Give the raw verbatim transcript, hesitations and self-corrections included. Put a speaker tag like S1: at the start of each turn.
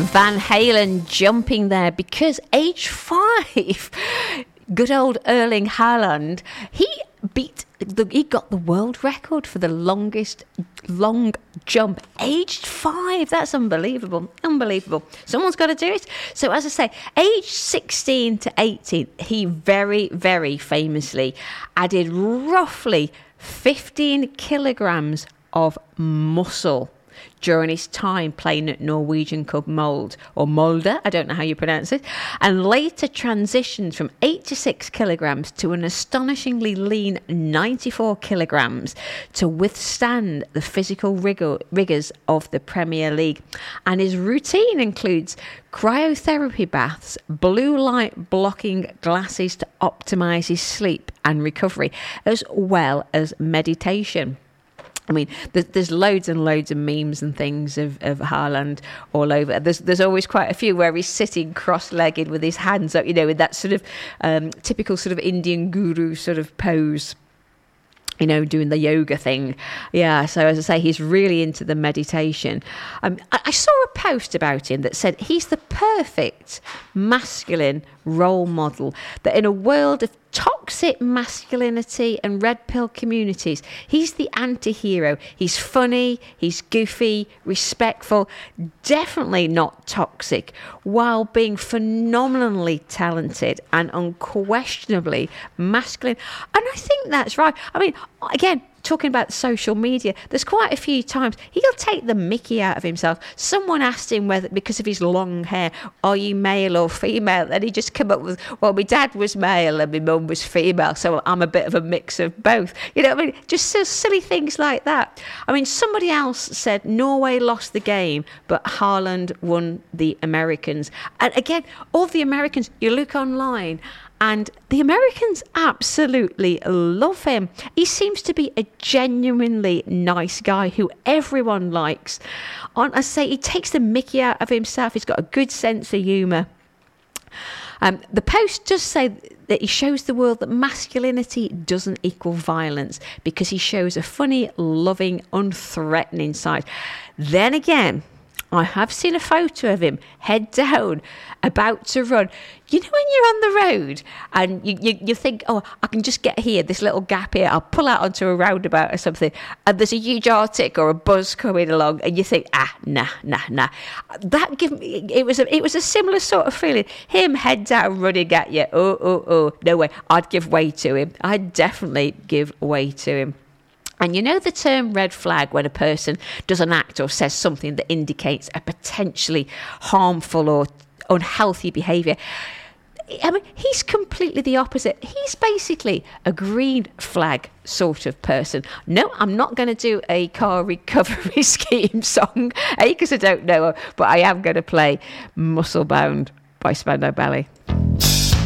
S1: Van Halen jumping there because age five, good old Erling Haaland, he beat the, he got the world record for the longest long jump, aged five. That's unbelievable, unbelievable. Someone's got to do it. So as I say, age sixteen to eighteen, he very, very famously added roughly fifteen kilograms of muscle during his time playing at Norwegian club Molde, or Molde, I don't know how you pronounce it, and later transitioned from eighty-six kilograms to an astonishingly lean ninety-four kilograms to withstand the physical rigor, rigors of the Premier League. And his routine includes cryotherapy baths, blue light blocking glasses to optimise his sleep and recovery, as well as meditation. I mean, there's, there's loads and loads of memes and things of, of Haaland all over. There's there's always quite a few where he's sitting cross-legged with his hands up, you know, with that sort of um, typical sort of Indian guru sort of pose, you know, doing the yoga thing. Yeah, so as I say, he's really into the meditation. Um, I, I saw a post about him that said he's the perfect masculine role model, that in a world of toxic masculinity and red pill communities, he's the anti-hero. He's funny, he's goofy, respectful, definitely not toxic, while being phenomenally talented and unquestionably masculine. And I think that's right. I mean, again, talking about social media, there's quite a few times he'll take the mickey out of himself. Someone asked him whether, because of his long hair, are you male or female? And he just come up with, well, my dad was male and my mum was female, so I'm a bit of a mix of both. You know what I mean? Just so silly things like that. I mean, somebody else said Norway lost the game, but Haaland won the Americans. And again, all the Americans, you look online, and the Americans absolutely love him. He seems to be a genuinely nice guy who everyone likes. On, I say, he takes the mickey out of himself. He's got a good sense of humour. Um, the post does say that he shows the world that masculinity doesn't equal violence, because he shows a funny, loving, unthreatening side. Then again, I have seen a photo of him head down, about to run. You know when you're on the road and you, you, you think, oh, I can just get here, this little gap here, I'll pull out onto a roundabout or something, and there's a huge Arctic or a bus coming along, and you think, ah, nah, nah, nah. That give me, it was a, it was a similar sort of feeling. Him head down running at you, oh, oh, oh, no way. I'd give way to him. I'd definitely give way to him. And you know the term red flag when a person does an act or says something that indicates a potentially harmful or unhealthy behaviour? I mean, he's completely the opposite. He's basically a green flag sort of person. No, I'm not going to do a car recovery scheme song, A, because I don't know her, but I am going to play Muscle Bound by Spandau Ballet.